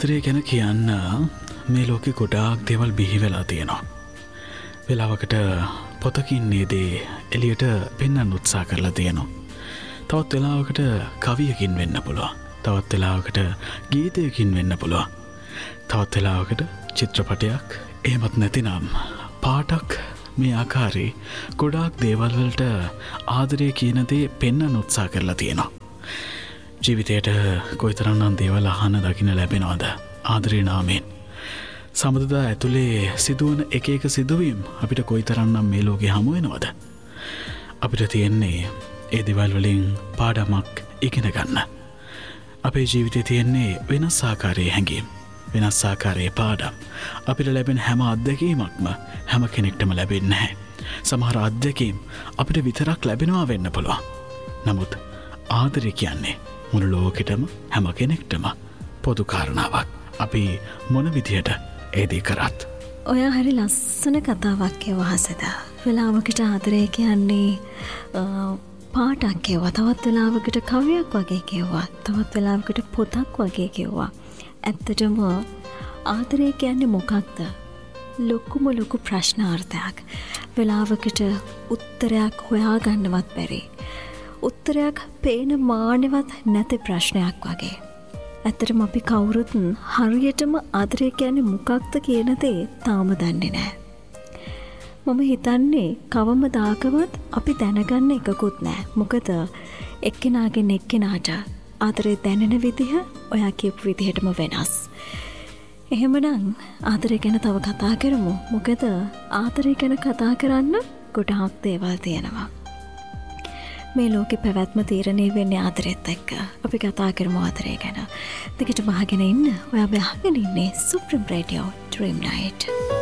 ආදරය ගැන කියන්න මේ ලෝකෙ ගොඩාක් දේවල් බිහි වෙලා තියෙනවා. වෙලාවකට පොතකින් මේ දේ එළියට පෙන්වන්න උත්සාහ කරලා තියෙනවා. තවත් වෙලාවකට කවියකින් වෙන්න පුළුවන්. තවත් වෙලාවකට ගීතයකින් වෙන්න පුළුවන්. තවත් වෙලාවකට චිත්‍රපටයක්, එහෙමත් නැතිනම් පාටක්. මේ ආකාරයේ ගොඩාක් දේවල් වලට ආදරය කියන දේ පෙන්වන්න උත්සාහ කරලා තියෙනවා. ජීවිතයට කොයිතරම්නම් දේවල් අහන්න දකින්න ලැබෙනවද ආදරේ නාමයෙන්? සමදදා ඇතුලේ සිදුවන එක එක සිදුවීම් අපිට කොයිතරම්නම් මේ ලෝකේ හමු වෙනවද? අපිට තියෙන්නේ ඒ දේවල් වලින් පාඩමක් ඉගෙන ගන්න. අපේ ජීවිතේ තියෙන්නේ වෙනස් ආකාරයේ හැඟීම්, වෙනස් ආකාරයේ පාඩම්. අපිට ලැබෙන හැම අත්දැකීමක්ම හැම කෙනෙක්ටම ලැබෙන්නේ නැහැ. සමහර අත්දැකීම් අපිට විතරක් ලැබෙනවා වෙන්න පුළුවන්. නමුත් ආදරය කියන්නේ මුළු ලෝකෙටම හැම කෙනෙක්ටම පොදු කාරණාවක්. අපි මොන විදියට ඒ දේ කරත්. ඔයා හරි ලස්සන කතාවක් කියවා හසද. වෙලාවකට ආදරය කියන්නේ පාටක් කියවා, තවත් වෙලාවකට කවියක් වගේ කියවා, තවත් වෙලාවකට පොතක් වගේ කියවා. ඇත්තටම ආදරය කියන්නේ මොකක්ද? ලොකු ප්‍රශ්නාර්ථයක්. වෙලාවකට උත්තරයක් හොයාගන්නවත් බැරි. උත්තරයක් පේන මානෙවත් නැති ප්‍රශ්නයක් වගේ. ඇත්තටම අපි කවුරුත් හරියටම ආදරය කියන්නේ මොකක්ද කියන දේ තාම දන්නේ නැහැ. මම හිතන්නේ කවමදාකවත් අපි දැනගන්න එකකුත් නැහැ. මොකද එක්කෙනාගෙන් එක්කෙනාට ආදරේ දැනෙන විදිහ ඔයා කියපු විදිහටම වෙනස්. එහෙමනම් ආදරය ගැන තව කතා කරමු. මොකද ආදරය ගැන කතා කරන්න ගොඩාක් දේවල් තියෙනවා. මේ ලෝකෙ පැවැත්ම තීරණය වෙන්නේ ආදරෙත් එක්ක. අපි කතා කරමු ආදරය ගැන. දිගටම අහගෙන ඉන්න. ඔයා අහගෙන ඉන්නේ සුප්‍රීම රේඩියෝ ඩ්‍රීම් නයිට්.